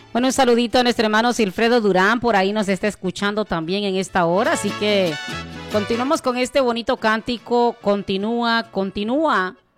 Bueno, un saludito a nuestro hermano Silfredo Durán, por ahí nos está escuchando también en esta hora, así que continuamos con este bonito cántico, continúa, continúa.